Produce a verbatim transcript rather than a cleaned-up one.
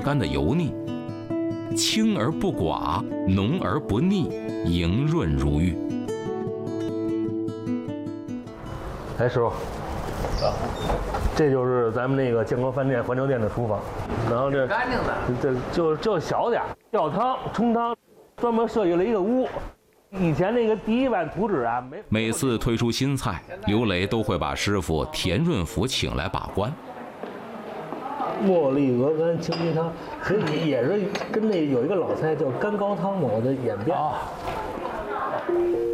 干的油腻，清而不寡，浓而不腻，莹润如玉。 哎，师傅，这就是咱们那个建国饭店环球店的厨房，然后这干净的， 这就就小点儿，吊汤、冲汤，专门设计了一个屋。以前那个第一版图纸啊，没每次推出新菜，刘雷都会把师傅田润福请来把关。 茉莉鹅肝清鸡汤，所以也是跟那有一个老菜叫干高汤嘛，我的演变。